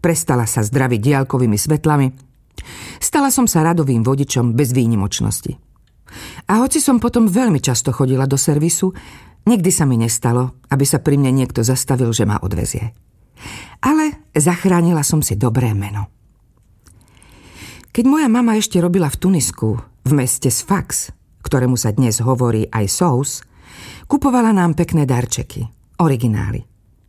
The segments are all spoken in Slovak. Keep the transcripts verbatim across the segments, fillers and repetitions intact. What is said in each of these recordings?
prestala sa zdraviť diaľkovými svetlami. Stala som sa radovým vodičom bez výnimočnosti. A hoci som potom veľmi často chodila do servisu, nikdy sa mi nestalo, aby sa pri mne niekto zastavil, že ma odvezie. Ale zachránila som si dobré meno. Keď moja mama ešte robila v Tunisku, v meste Sfax, ktorému sa dnes hovorí aj Sous, kupovala nám pekné darčeky, originály.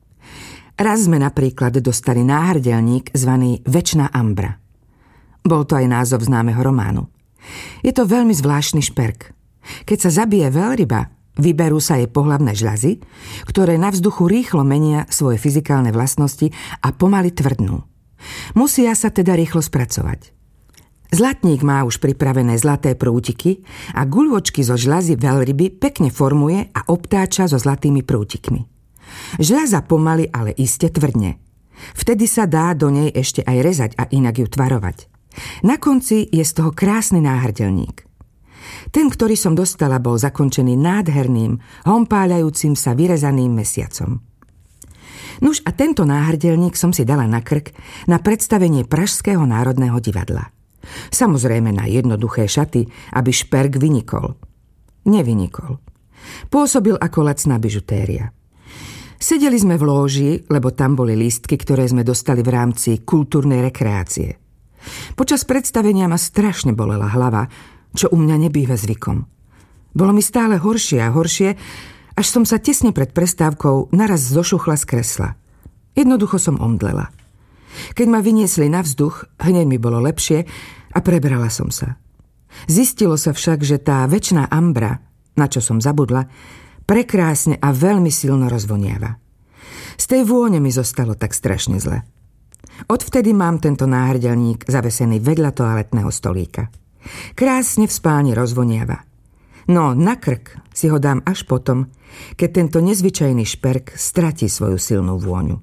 Raz sme napríklad dostali náhrdelník zvaný Večná Ambra. Bol to aj názov známeho románu. Je to veľmi zvláštny šperk. Keď sa zabije veľryba, vyberú sa jej pohlavné žľazy, ktoré na vzduchu rýchlo menia svoje fyzikálne vlastnosti a pomaly tvrdnú. Musia sa teda rýchlo spracovať. Zlatník má už pripravené zlaté prútiky a guľôčky zo žľazy veľryby pekne formuje a obtáča so zlatými prútikmi. Žľaza pomaly, ale iste tvrdne. Vtedy sa dá do nej ešte aj rezať a inak ju tvarovať. Na konci je z toho krásny náhrdelník. Ten, ktorý som dostala, bol zakončený nádherným, hompáľajúcim sa vyrezaným mesiacom. Nuž a tento náhrdelník som si dala na krk na predstavenie Pražského národného divadla. Samozrejme na jednoduché šaty, aby šperk vynikol. Nevynikol. Pôsobil ako lacná bižutéria. Sedeli sme v lóži, lebo tam boli lístky, ktoré sme dostali v rámci kultúrnej rekreácie. Počas predstavenia ma strašne bolela hlava, čo u mňa nebýva zvykom. Bolo mi stále horšie a horšie, až som sa tesne pred prestávkou naraz zošuchla z kresla. Jednoducho som omdlela. Keď ma vyniesli na vzduch, hneď mi bolo lepšie a prebrala som sa. Zistilo sa však, že tá večná ambra, na čo som zabudla, prekrásne a veľmi silno rozvoniava. Z tej vône mi zostalo tak strašne zle. Odvtedy mám tento náhrdelník zavesený vedľa toaletného stolíka. Krásne v spálni rozvoniava. No na krk si ho dám až potom, keď tento nezvyčajný šperk stratí svoju silnú vôňu.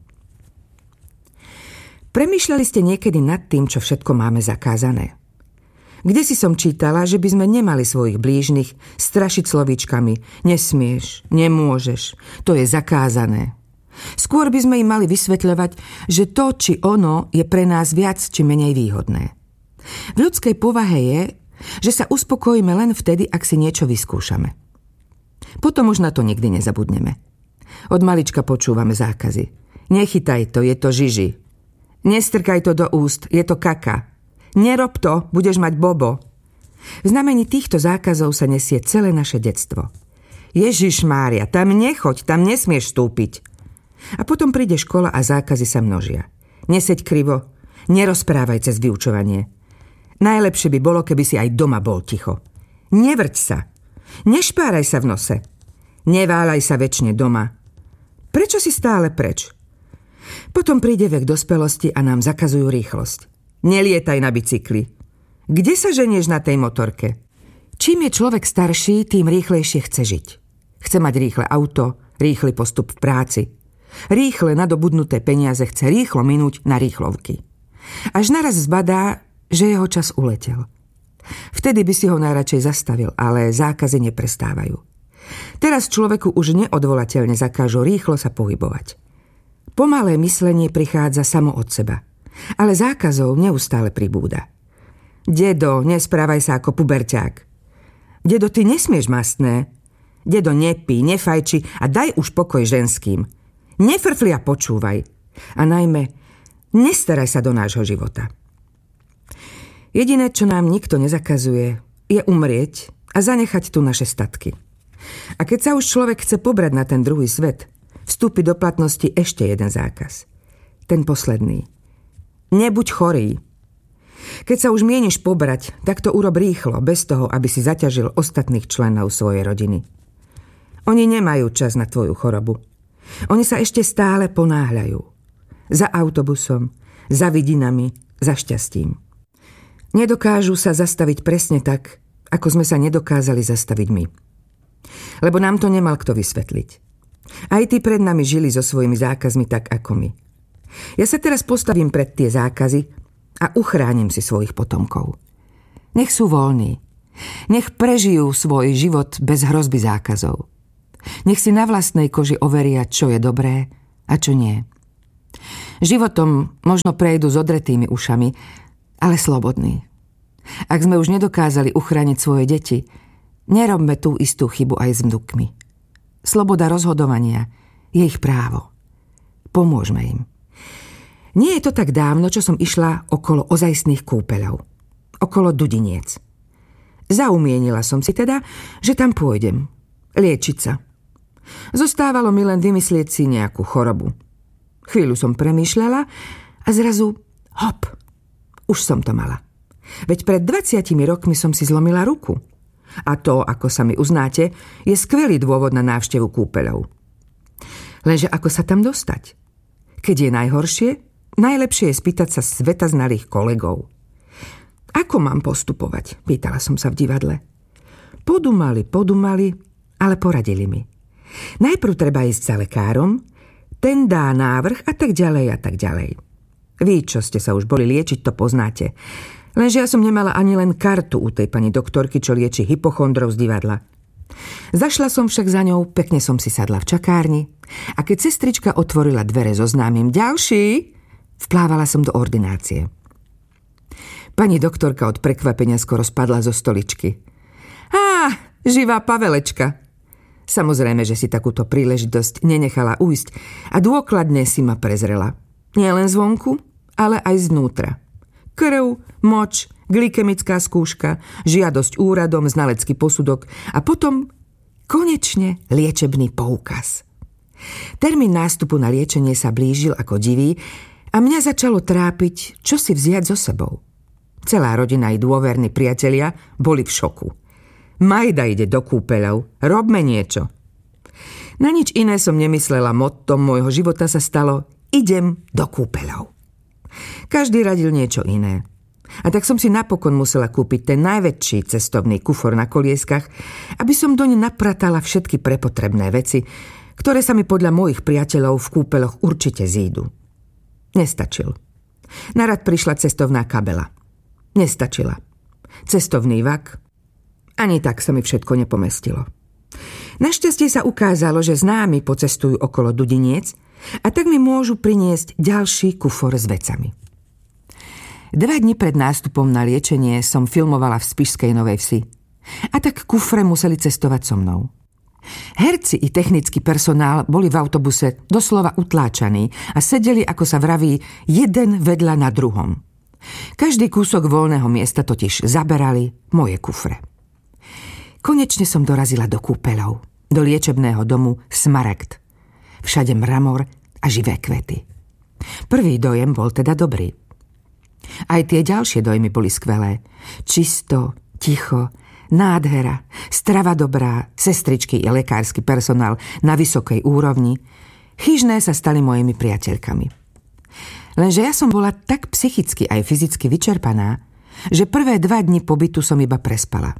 Premýšľali ste niekedy nad tým, čo všetko máme zakázané? Kdesi som čítala, že by sme nemali svojich blížnych strašiť slovíčkami nesmieš, nemôžeš, to je zakázané. Skôr by sme im mali vysvetľovať, že to či ono je pre nás viac či menej výhodné. V ľudskej povahe je, že sa uspokojíme len vtedy, ak si niečo vyskúšame. Potom už na to nikdy nezabudneme. Od malička počúvame zákazy. Nechytaj to, je to žiži. Nestrkaj to do úst, je to kaka. Nerob to, budeš mať bobo. V znamení týchto zákazov sa nesie celé naše detstvo. Ježišmária, tam nechoď, tam nesmieš vstúpiť. A potom príde škola a zákazy sa množia. Neseď krivo, nerozprávaj cez vyučovanie. Najlepšie by bolo, keby si aj doma bol ticho. Nevrť sa, nešpáraj sa v nose. Neváľaj sa večne doma. Prečo si stále preč? Potom príde vek dospelosti a nám zakazujú rýchlosť. Nelietaj na bicykli. Kde sa ženieš na tej motorke? Čím je človek starší, tým rýchlejšie chce žiť. Chce mať rýchle auto, rýchly postup v práci. Rýchle nadobudnuté peniaze chce rýchlo minúť na rýchlovky. Až naraz zbadá, že jeho čas uletel. Vtedy by si ho najradšej zastavil, ale zákazy neprestávajú. Teraz človeku už neodvolateľne zakážu rýchlo sa pohybovať. Pomalé myslenie prichádza samo od seba. Ale zákazov neustále pribúda. Dedo, nesprávaj sa ako puberťák. Dedo, ty nesmieš mastné. Dedo, nepí, nefajči a daj už pokoj ženským. Nefrfli a počúvaj. A najmä, nestaraj sa do nášho života. Jediné, čo nám nikto nezakazuje, je umrieť a zanechať tu naše statky. A keď sa už človek chce pobrať na ten druhý svet, vstúpi do platnosti ešte jeden zákaz. Ten posledný. Nebuď chorý. Keď sa už mieniš pobrať, tak to urob rýchlo, bez toho, aby si zaťažil ostatných členov svojej rodiny. Oni nemajú čas na tvoju chorobu. Oni sa ešte stále ponáhľajú. Za autobusom, za vidinami, za šťastím. Nedokážu sa zastaviť presne tak, ako sme sa nedokázali zastaviť my. Lebo nám to nemal kto vysvetliť. Aj tí pred nami žili so svojimi zákazmi tak ako my. Ja sa teraz postavím pred tie zákazy a uchránim si svojich potomkov. Nech sú voľní. Nech prežijú svoj život bez hrozby zákazov. Nech si na vlastnej koži overia, čo je dobré a čo nie. Životom možno prejdu s odretými ušami, ale slobodní. Ak sme už nedokázali uchrániť svoje deti, nerobme tú istú chybu aj s vnukmi. Sloboda rozhodovania je ich právo. Pomôžme im. Nie je to tak dávno, čo som išla okolo ozajstných kúpeľov. Okolo Dudiniec. Zaumienila som si teda, že tam pôjdem. Liečiť sa. Zostávalo mi len vymyslieť si nejakú chorobu. Chvíľu som premýšľala a zrazu hop, už som to mala. Veď pred dvadsiatimi rokmi som si zlomila ruku. A to, ako sa mi uznáte, je skvelý dôvod na návštevu kúpeľov. Lenže ako sa tam dostať? Keď je najhoršie, najlepšie je spýtať sa svetaznalých kolegov. Ako mám postupovať? Pýtala som sa v divadle. Podumali, podumali, ale poradili mi. Najprv treba ísť za lekárom, ten dá návrh a tak ďalej a tak ďalej. Vy, čo ste sa už boli liečiť, to poznáte. Lenže ja som nemala ani len kartu u tej pani doktorky, čo lieči hypochondrov z divadla. Zašla som však za ňou, pekne som si sadla v čakárni a keď sestrička otvorila dvere so známym ďalší, vplávala som do ordinácie. Pani doktorka od prekvapenia skoro spadla zo stoličky. Á, živá Pavelečka. Samozrejme, že si takúto príležitosť nenechala ujsť a dôkladne si ma prezrela. Nie len zvonku, ale aj znútra. Krv, moč, glykemická skúška, žiadosť úradom, znalecký posudok a potom konečne liečebný poukaz. Termín nástupu na liečenie sa blížil ako divý a mňa začalo trápiť, čo si vziať so sebou. Celá rodina i dôverní priatelia boli v šoku. Majda ide do kúpeľov, robme niečo. Na nič iné som nemyslela, mottom môjho života sa stalo idem do kúpeľov. Každý radil niečo iné. A tak som si napokon musela kúpiť ten najväčší cestovný kufor na kolieskach, aby som doň napratala všetky prepotrebné veci, ktoré sa mi podľa mojich priateľov v kúpeľoch určite zídu. Nestačil. Narad prišla cestovná kabela. Nestačila. Cestovný vak. Ani tak sa mi všetko nepomestilo. Našťastie sa ukázalo, že známi pocestujú okolo Dudiniec a tak mi môžu priniesť ďalší kufor s vecami. Dva dni pred nástupom na liečenie som filmovala v Spišskej Novej Vsi. A tak kufre museli cestovať so mnou. Herci i technický personál boli v autobuse doslova utláčaní a sedeli, ako sa vraví, jeden vedľa na druhom. Každý kúsok voľného miesta totiž zaberali moje kufre. Konečne som dorazila do kúpeľov, do liečebného domu Smaragd. Všade mramor a živé kvety. Prvý dojem bol teda dobrý. Aj tie ďalšie dojmy boli skvelé. Čisto, ticho, nádhera, strava dobrá, sestričky i lekársky personál na vysokej úrovni. Chyžné sa stali mojimi priateľkami. Lenže ja som bola tak psychicky aj fyzicky vyčerpaná, že prvé dva dni pobytu som iba prespala.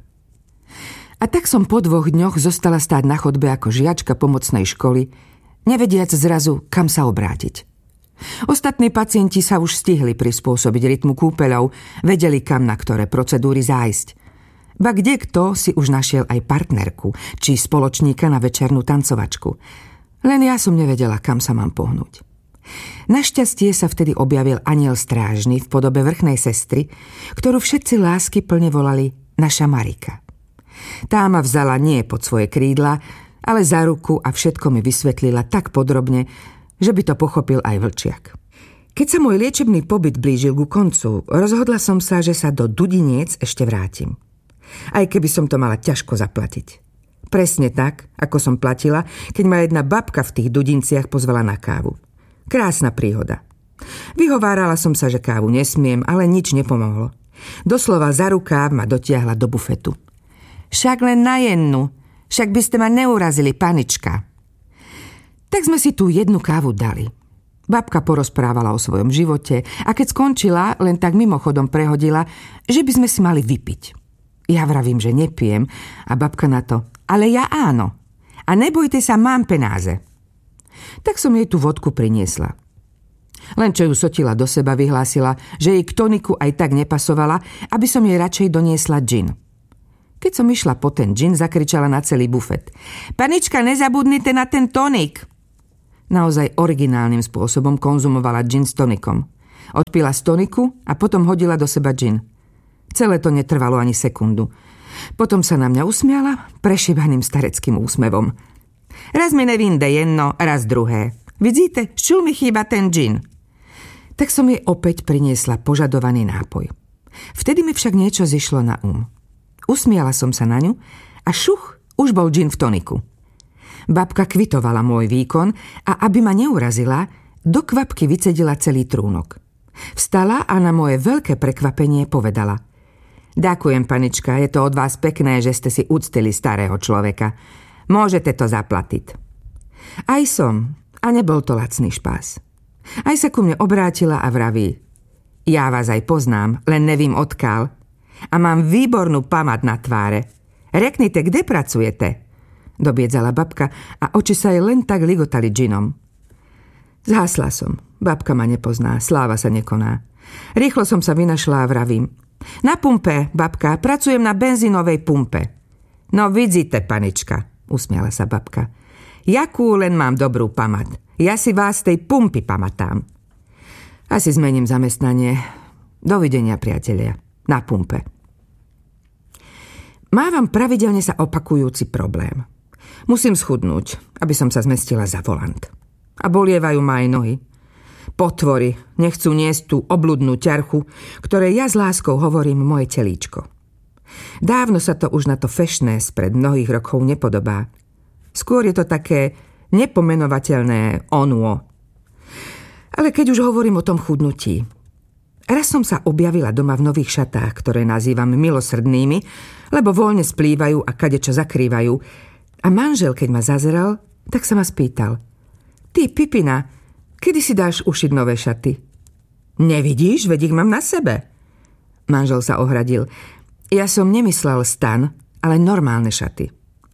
A tak som po dvoch dňoch zostala stáť na chodbe ako žiačka pomocnej školy, nevediac zrazu, kam sa obrátiť. Ostatní pacienti sa už stihli prispôsobiť rytmu kúpeľov, vedeli, kam na ktoré procedúry zájsť. Ba kde kto si už našiel aj partnerku, či spoločníka na večernú tancovačku. Len ja som nevedela, kam sa mám pohnúť. Našťastie sa vtedy objavil anjel strážny v podobe vrchnej sestry, ktorú všetci lásky plne volali naša Marika. Tá ma vzala nie pod svoje krídla, ale za ruku a všetko mi vysvetlila tak podrobne, že by to pochopil aj vlčiak. Keď sa môj liečebný pobyt blížil ku koncu, rozhodla som sa, že sa do Dudiniec ešte vrátim. Aj keby som to mala ťažko zaplatiť. Presne tak, ako som platila, keď ma jedna babka v tých Dudinciach pozvala na kávu. Krásna príhoda. Vyhovárala som sa, že kávu nesmiem, ale nič nepomohlo. Doslova za rukáv ma dotiahla do bufetu. Však len na jednu, však by ste ma neurazili, panička. Tak sme si tú jednu kávu dali. Babka porozprávala o svojom živote a keď skončila, len tak mimochodom prehodila, že by sme si mali vypiť. Ja vravím, že nepijem a babka na to, ale ja áno. A nebojte sa, mám penáze. Tak som jej tú vodku priniesla. Len čo ju sotila do seba, vyhlásila, že jej k toniku aj tak nepasovala, aby som jej radšej doniesla džin. Keď som išla po ten džin, zakričala na celý bufet. Panička, nezabudnite na ten tonik. Naozaj originálnym spôsobom konzumovala džin s tonikom. Odpila z toniku a potom hodila do seba džin. Celé to netrvalo ani sekundu. Potom sa na mňa usmiala prešívaným stareckým úsmevom. Raz mi nevinde jedno, raz druhé. Vidíte, šul mi chýba ten džin. Tak som jej opäť priniesla požadovaný nápoj. Vtedy mi však niečo zišlo na um. Usmiala som sa na ňu a šuch, už bol džin v toniku. Babka kvitovala môj výkon a aby ma neurazila, do kvapky vycedila celý trúnok. Vstala a na moje veľké prekvapenie povedala: Ďakujem, panička, je to od vás pekné, že ste si uctili starého človeka. Môžete to zaplatiť. Aj som, a nebol to lacný špás. Aj sa ku mne obrátila a vraví: Ja vás aj poznám, len nevím odkiaľ. A mám výbornú pamäť na tváre. Reknite, kde pracujete? Dobiedzala babka a oči sa jej len tak ligotali džinom. Zhasla som. Babka ma nepozná, sláva sa nekoná. Rýchlo som sa vynašla a vravím: Na pumpe, babka, pracujem na benzínovej pumpe. No vidíte, panička, usmiala sa babka. Jakú len mám dobrú pamäť. Ja si vás tej pumpy pamätám. Asi zmením zamestnanie. Dovidenia, priatelia. Na pumpe. Mávam pravidelne sa opakujúci problém. Musím schudnúť, aby som sa zmestila za volant. A bolievajú ma aj nohy. Potvory nechcú niesť tú obludnú ťarchu, ktoré ja s láskou hovorím moje telíčko. Dávno sa to už na to fešné spred mnohých rokov nepodobá. Skôr je to také nepomenovateľné onuo. Ale keď už hovorím o tom chudnutí, raz som sa objavila doma v nových šatách, ktoré nazývam milosrdnými, lebo voľne splývajú a kadečo zakrývajú. A manžel, keď ma zazeral, tak sa ma spýtal: Ty, Pipina, kedy si dáš ušiť nové šaty? Nevidíš, veď ich mám na sebe. Manžel sa ohradil: Ja som nemyslel stan, ale normálne šaty.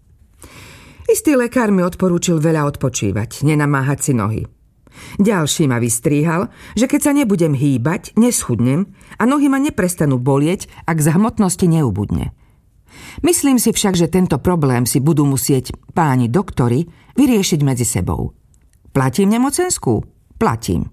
Istý lekár mi odporúčil veľa odpočívať, nenamáhať si nohy. Ďalší ma vystríhal, že keď sa nebudem hýbať, neschudnem a nohy ma neprestanú bolieť, ak z hmotnosti neubudne. Myslím si však, že tento problém si budú musieť páni doktori vyriešiť medzi sebou. Platím nemocenskú? Platím.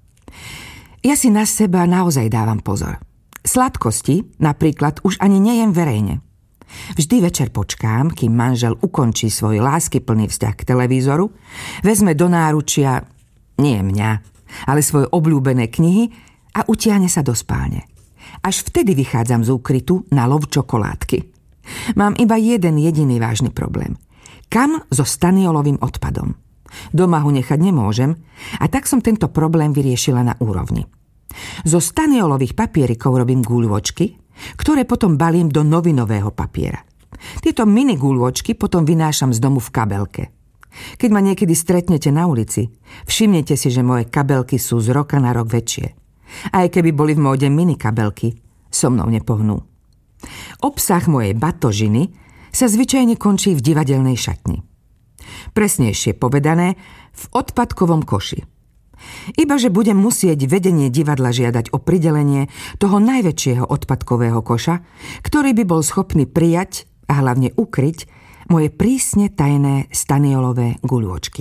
Ja si na seba naozaj dávam pozor. Sladkosti napríklad už ani nejem verejne. Vždy večer počkám, kým manžel ukončí svoj láskyplný vzťah k televízoru, vezme do náručia nie mňa, ale svoje obľúbené knihy a utiahne sa do spálne. Až vtedy vychádzam z úkrytu na lov čokoládky. Mám iba jeden jediný vážny problém. Kam so staniolovým odpadom? Doma ho nechať nemôžem a tak som tento problém vyriešila na úrovni. Zo staniolových papierikov robím guľôčky, ktoré potom balím do novinového papiera. Tieto mini guľôčky potom vynášam z domu v kabelke. Keď ma niekedy stretnete na ulici, všimnete si, že moje kabelky sú z roka na rok väčšie. Aj keby boli v móde mini kabelky, so mnou nepohnú. Obsah mojej batožiny sa zvyčajne končí v divadelnej šatni. Presnejšie povedané, v odpadkovom koši. Iba že budem musieť vedenie divadla žiadať o pridelenie toho najväčšieho odpadkového koša, ktorý by bol schopný prijať a hlavne ukryť moje prísne tajné staniolové guľôčky.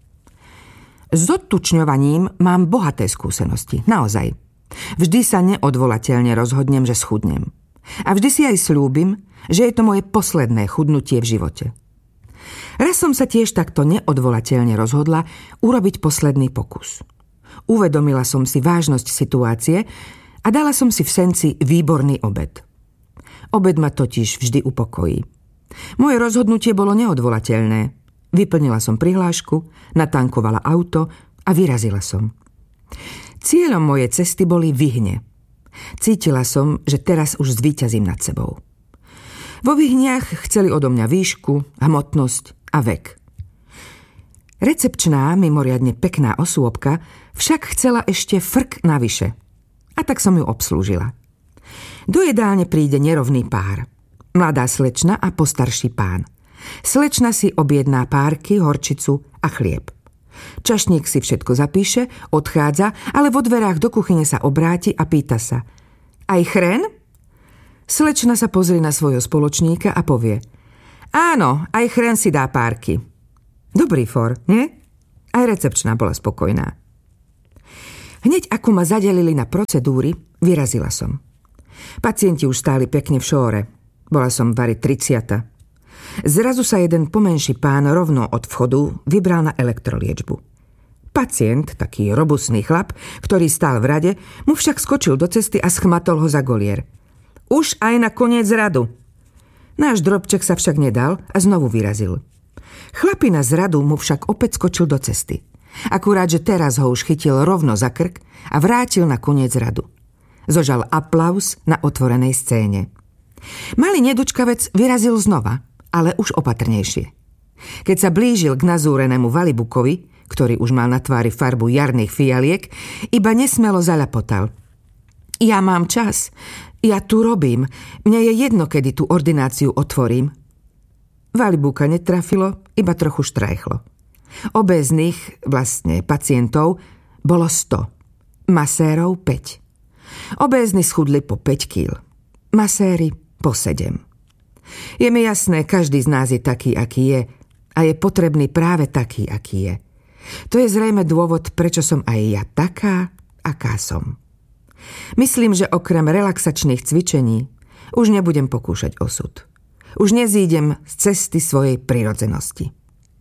S odtučňovaním mám bohaté skúsenosti, naozaj. Vždy sa neodvolateľne rozhodnem, že schudnem. A vždy si aj sľúbim, že je to moje posledné chudnutie v živote. Raz som sa tiež takto neodvolateľne rozhodla urobiť posledný pokus. Uvedomila som si vážnosť situácie a dala som si v senci výborný obed. Obed ma totiž vždy upokojí. Moje rozhodnutie bolo neodvolateľné. Vyplnila som prihlášku, natankovala auto a vyrazila som. Cieľom mojej cesty boli Vyhne. Cítila som, že teraz už zvíťazím nad sebou. Vo Vyhniach chceli odo mňa výšku, hmotnosť a vek. Recepčná, mimoriadne pekná osôbka však chcela ešte frk navyše. A tak som ju obslúžila. Do jedálne príde nerovný pár. Mladá slečna a postarší pán. Slečna si objedná párky, horčicu a chlieb. Čašník si všetko zapíše, odchádza, ale vo dverách do kuchyne sa obráti a pýta sa: Aj chren? Slečna sa pozrie na svojho spoločníka a povie: Áno, aj chren si dá párky. Dobrý for, nie? Aj recepčná bola spokojná. Hneď ako ma zadelili na procedúry, vyrazila som. Pacienti už stáli pekne v šóre. Bola som vari tridsiata. Zrazu sa jeden pomenší pán rovno od vchodu vybral na elektroliečbu. Pacient, taký robustný chlap, ktorý stál v rade, mu však skočil do cesty a schmatol ho za golier. Už aj na koniec radu. Náš drobček sa však nedal a znovu vyrazil. Chlapina z radu mu však opäť skočil do cesty. Akurát, že teraz ho už chytil rovno za krk a vrátil na koniec radu. Zožal aplauz na otvorenej scéne. Malý nedočkavec vyrazil znova, ale už opatrnejšie. Keď sa blížil k nazúrenému Valibukovi, ktorý už mal na tvári farbu jarných fialiek, iba nesmelo zaľapotal. Ja mám čas. Ja tu robím. Mne je jedno, kedy tú ordináciu otvorím. Valibuka netrafilo, iba trochu štrajchlo. Obéznych, vlastne pacientov, bolo sto. Masérov päť. Obézni schudli po päť kíl. Maséri po sedem. Je mi jasné, každý z nás je taký, aký je a je potrebný práve taký, aký je. To je zrejme dôvod, prečo som aj ja taká, aká som. Myslím, že okrem relaxačných cvičení už nebudem pokúšať osud. Už nezídem z cesty svojej prirodzenosti.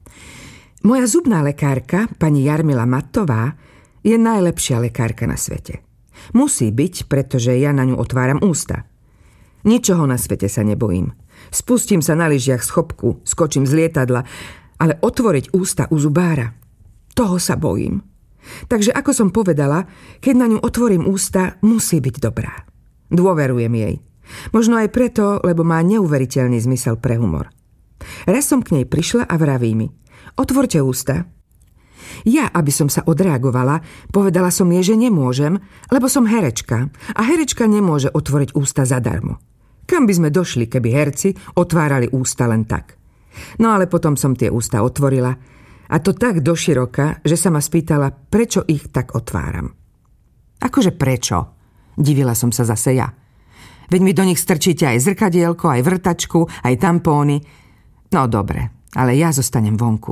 Moja zubná lekárka, pani Jarmila Mattová, je najlepšia lekárka na svete. Musí byť, pretože ja na ňu otváram ústa. Ničoho na svete sa nebojím. Spustím sa na lyžiach z chopku, skočím z lietadla, ale otvoriť ústa u zubára, toho sa bojím. Takže ako som povedala, keď na ňu otvorím ústa, musí byť dobrá. Dôverujem jej. Možno aj preto, lebo má neuveriteľný zmysel pre humor. Raz som k nej prišla a vraví mi: otvorte ústa. Ja, aby som sa odreagovala, povedala som jej, že nemôžem, lebo som herečka a herečka nemôže otvoriť ústa zadarmo. Kam by sme došli, keby herci otvárali ústa len tak? No ale potom som tie ústa otvorila, a to tak doširoka, že sa ma spýtala, prečo ich tak otváram. Akože prečo? Divila som sa zase ja. Veď mi do nich strčíte aj zrkadielko, aj vrtačku, aj tampóny. No dobre, ale ja zostanem vonku.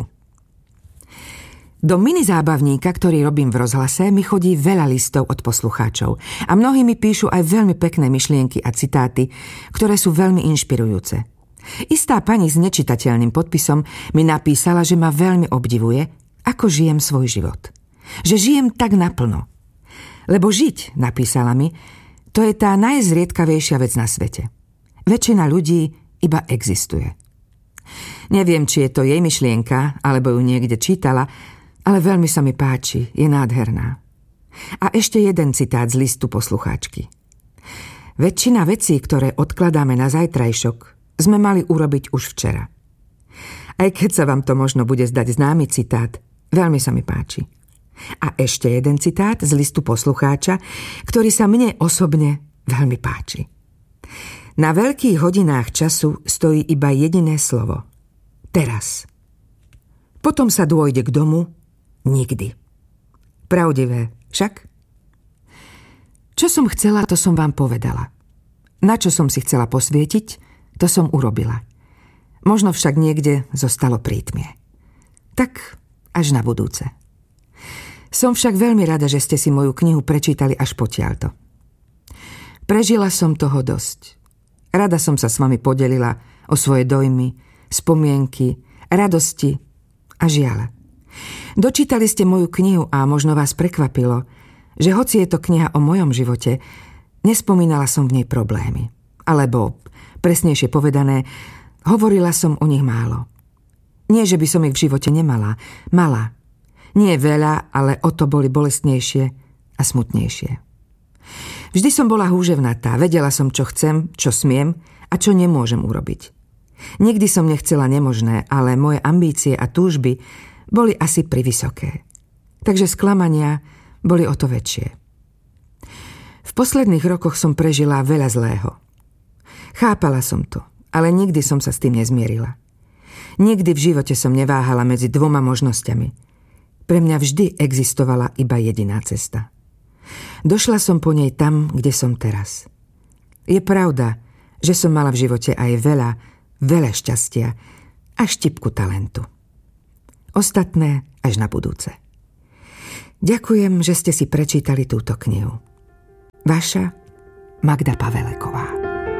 Do minizábavníka, ktorý robím v rozhlase, mi chodí veľa listov od poslucháčov a mnohí mi píšu aj veľmi pekné myšlienky a citáty, ktoré sú veľmi inšpirujúce. Istá pani s nečitateľným podpisom mi napísala, že ma veľmi obdivuje, ako žijem svoj život. Že žijem tak naplno. Lebo žiť, napísala mi, to je tá najzriedkavejšia vec na svete. Väčšina ľudí iba existuje. Neviem, či je to jej myšlienka, alebo ju niekde čítala, ale veľmi sa mi páči, je nádherná. A ešte jeden citát z listu poslucháčky. Väčšina vecí, ktoré odkladáme na zajtrajšok, sme mali urobiť už včera. Aj keď sa vám to možno bude zdať známy citát, veľmi sa mi páči. A ešte jeden citát z listu poslucháča, ktorý sa mne osobne veľmi páči. Na veľkých hodinách času stojí iba jediné slovo. Teraz. Potom sa dôjde k domu nikdy. Pravdivé, však? Čo som chcela, to som vám povedala. Na čo som si chcela posvietiť, to som urobila. Možno však niekde zostalo prítmie. Tak až na budúce. Som však veľmi rada, že ste si moju knihu prečítali až potiaľto. Prežila som toho dosť. Rada som sa s vami podelila o svoje dojmy, spomienky, radosti a žiale. Dočítali ste moju knihu a možno vás prekvapilo, že hoci je to kniha o mojom živote, nespomínala som v nej problémy. Alebo, presnejšie povedané, hovorila som o nich málo. Nie, že by som ich v živote nemala. Mala. Nie veľa, ale o to boli bolestnejšie a smutnejšie. Vždy som bola húževnatá, vedela som, čo chcem, čo smiem a čo nemôžem urobiť. Nikdy som nechcela nemožné, ale moje ambície a túžby boli asi privysoké. Takže sklamania boli o to väčšie. V posledných rokoch som prežila veľa zlého. Chápala som to, ale nikdy som sa s tým nezmierila. Nikdy v živote som neváhala medzi dvoma možnosťami. Pre mňa vždy existovala iba jediná cesta. Došla som po nej tam, kde som teraz. Je pravda, že som mala v živote aj veľa, veľa šťastia a štipku talentu. Ostatné až na budúce. Ďakujem, že ste si prečítali túto knihu. Vaša Magda Paveleková.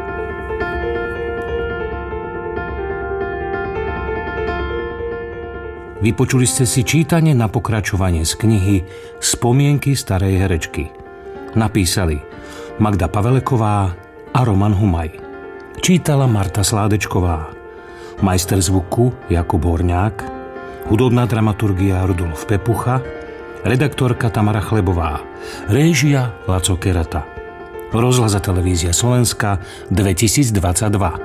Vypočuli ste si čítanie na pokračovanie z knihy Spomienky starej herečky. Napísali Magda Paveleková a Roman Humaj. Čítala Marta Sládečková. Majster zvuku Jakub Horňák. Hudobná dramaturgia Rudolf Pepucha. Redaktorka Tamara Chlebová. Réžia Laco Kerata. Rozhlas a televízia Slovenska dvetisícdvadsaťdva.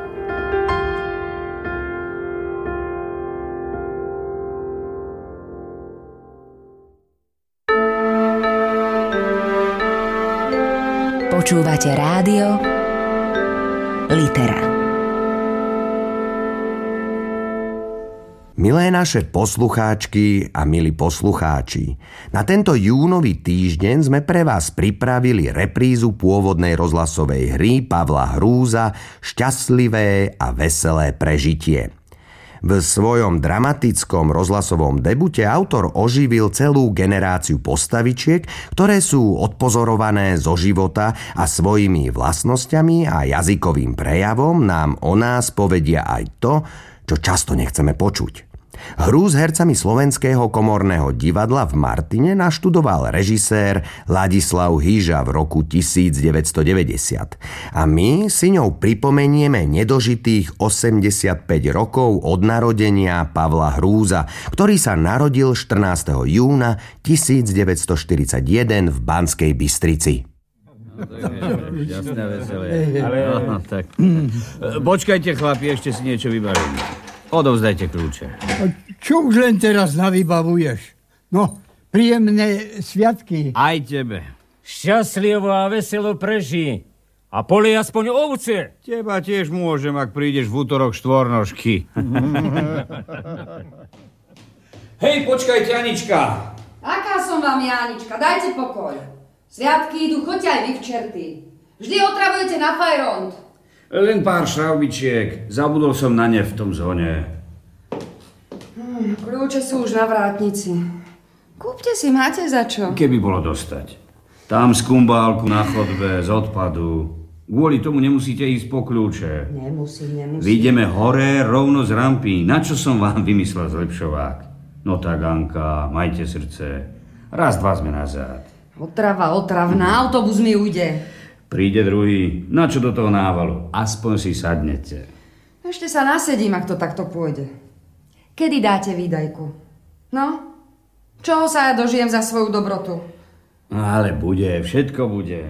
Počúvate rádio Litera. Milé naše poslucháčky a milí poslucháči, na tento júnový týždeň sme pre vás pripravili reprízu pôvodnej rozhlasovej hry Pavla Hrúza Šťastlivé a veselé prežitie. V svojom dramatickom rozhlasovom debute autor oživil celú generáciu postavičiek, ktoré sú odpozorované zo života a svojimi vlastnosťami a jazykovým prejavom nám o nás povedia aj to, čo často nechceme počuť. Hru s hercami Slovenského komorného divadla v Martine naštudoval režisér Ladislav Hyža v roku devätnásťstodeväťdesiat. A my si ňou pripomenieme nedožitých osemdesiatpäť rokov od narodenia Pavla Hrúza, ktorý sa narodil štrnásteho júna devätnásťstoštyridsaťjeden v Banskej Bystrici. Jasné, veselé. Ale... No, tak. Počkajte, chlapi, ešte si niečo vybavím. Odovzdajte kľúče. Čo už len teraz navybavuješ? No, príjemné sviatky. Aj tebe. Šťastlivo a veselo prežij. A poli aspoň ovce. Teba tiež môžem, ak prídeš v útorok štvornožky. Hej, počkajte, Anička. Aká som vám, Janička? Dajte pokoj. Sviatky idú, choďte aj vy v čerty. Vždy otravujete na fajront. Len pár šraubičiek. Zabudol som na ne v tom zhone. Hmm, kľúče sú už na vrátnici. Kúpte si, máte za čo? Keby bolo dostať. Tam skumbálku na chodbe z odpadu. Kvôli tomu nemusíte ísť po kľúče. Nemusím, nemusím. Vyjdeme hore rovno z rampy. Na čo som vám vymyslel zlepšovák? No tak, Anka, majte srdce. Raz, dva sme nazad. Otrava, otravná. Autobus mi ujde. Príde druhý. Na čo do toho návalu? Aspoň si sadnete. Ešte sa nasedím, ak to takto pôjde. Kedy dáte výdajku? No? Čoho sa ja dožijem za svoju dobrotu? Ale bude, všetko bude.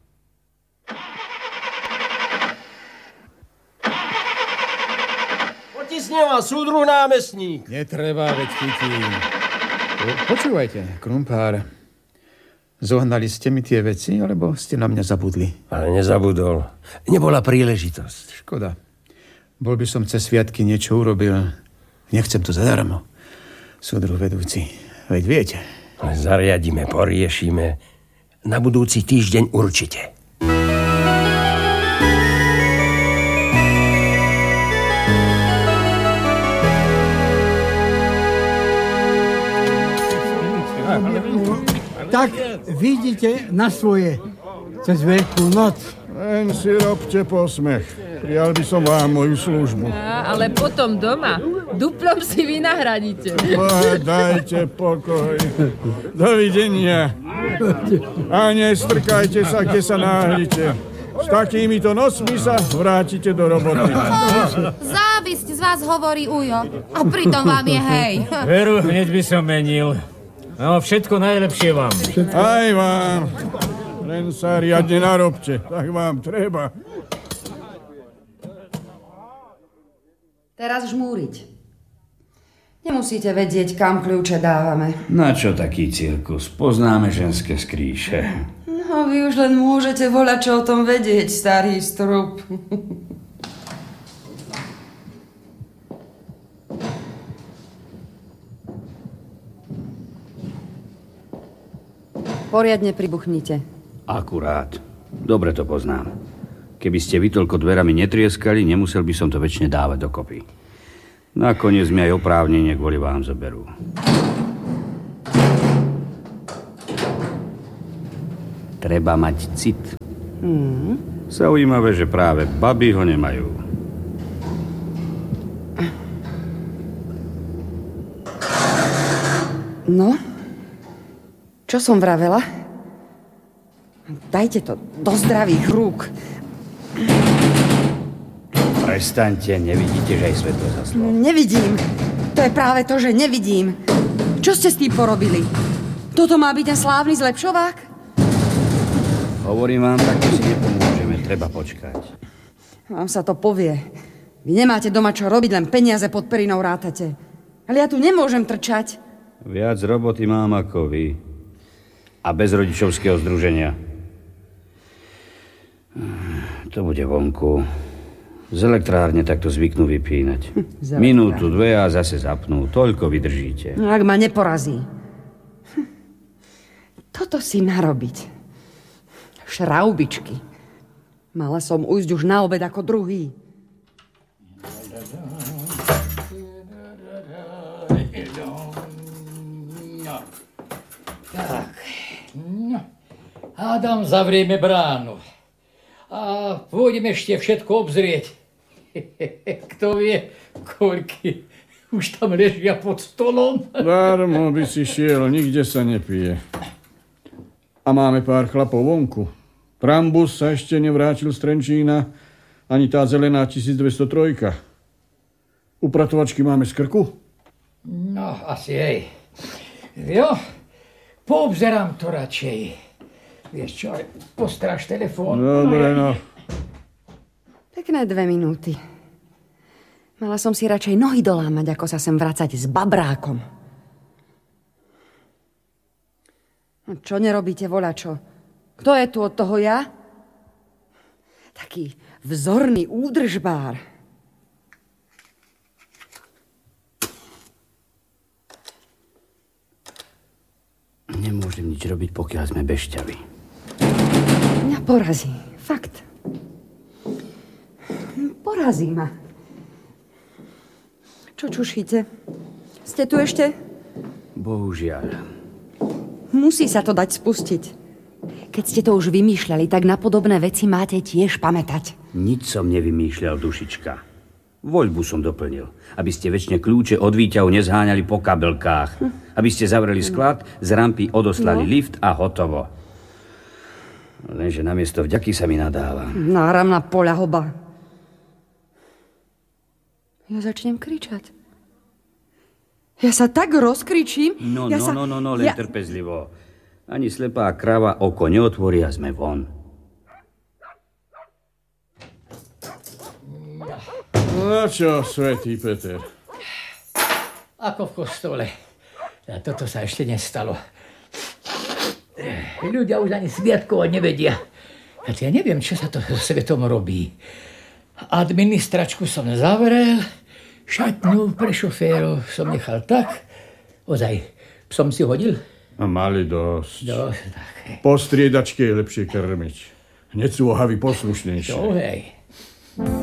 Potisne vás, súdruh námestník. Netreba, veď chytím. Počúvajte, krumpár. Zohnali ste mi tie veci, alebo ste na mňa zabudli? Ale nezabudol. Nebola príležitosť. Škoda. Bol by som cez sviatky niečo urobil. Nechcem to zadarmo. Súdruh vedúci, veď viete. Zariadíme, poriešime. Na budúci týždeň určite. Tak vidíte na svoje cez Veľkú noc. Len si robte posmech. Prijal by som vám moju službu. A, ale potom doma duplom si vynahradíte. Dajte pokoj. Dovidenia. A nestrkajte sa, kde sa náhlite. S takýmito nocmi sa vrátite do roboty. Závisť z vás hovorí Ujo. A pritom vám je hej. Veru, hneď by som menil. No, všetko najlepšie vám. Aj vám. Len sa riadne narobte. Tak vám treba. Teraz žmúriť. Nemusíte vedieť, kam kľúče dávame. Na čo taký cirkus? Poznáme ženské skríše. No, vy už len môžete voľať, čo o tom vedieť, starý strup. Poriadne pribuchnite. Akurát. Dobre to poznám. Keby ste vy toľko dverami netrieskali, nemusel by som to väčšine dávať dokopy. Nakoniec mi aj oprávnenie kvôli vám zoberú. Treba mať cit. Mm. Zaujímavé, že práve baby ho nemajú. No? Čo som vravela? Dajte to do zdravých rúk. Prestaňte, nevidíte, že aj svetlo zaslo. Nevidím. To je práve to, že nevidím. Čo ste s tým porobili? Toto má byť ten slávny zlepšovák? Hovorím vám, takto si nepomôžeme. Treba počkať. Vám sa to povie. Vy nemáte doma čo robiť, len peniaze pod perinou rátate. Ale ja tu nemôžem trčať. Viac roboty mám ako vy. A bez rodičovského združenia. To bude vonku. Z elektrárne takto zvyknú vypínať. Hm, Minútu, dve a zase zapnú. Toľko vydržíte. No, ak ma neporazí. Hm. Toto si má robiť. Šraubičky. Mala som ujsť už na obed ako druhý. Tak. No. Hádam, zavrieme bránu. A pôjdeme ešte všetko obzrieť. Kto vie, koľky už tam ležia pod stolom. Darmo by si šiel, nikde sa nepije. A máme pár chlapov vonku. Trambus sa ešte nevrátil z Trenčína, ani tá zelená tisícdvestotroj. Upratovačky máme z krku? No, asi aj. Jo, poobzerám to radšej. Vieš čo, postráž telefón. Dobre, no. Pekné dve minúty. Mala som si radšej nohy dolámať, ako sa sem vracať s babrákom. No, čo nerobíte, volačo? Kto je tu od toho ja? Taký vzorný údržbár. Nemôžem nič robiť, pokiaľ sme bez šťavy. Mňa porazí. Fakt. Porazí ma. Čo čušíte? Ste tu ešte? Bohužiaľ. Musí sa to dať spustiť. Keď ste to už vymýšľali, tak na podobné veci máte tiež pamätať. Nič som nevymýšľal, dušička. Voľbu som doplnil, aby ste väčšine kľúče od výťahu nezháňali po kabelkách. Hm. Aby ste zavreli sklad, z rampy odoslali no. lift a hotovo. Lenže namiesto vďaky sa mi nadáva. Náramná poľahoba. Ja začnem kričať. Ja sa tak rozkričím. No, ja no, sa... no, no, no, len ja... trpezlivo. Ani slepá krava oko neotvorí a sme von. No čo, svätý Peter? Ako v kostole. A toto sa ešte nestalo. Ľudia už ani sviatkovať nevedia. A ja neviem, čo sa to svetom robí. Administračku som zavrel, šatňu pre šoférov som nechal tak. Ozaj, som si hodil? A mali dosť. Dosť, tak. Po striedačke je lepšie krmiť. Hneď sú ohavy poslušnejšie. To hej.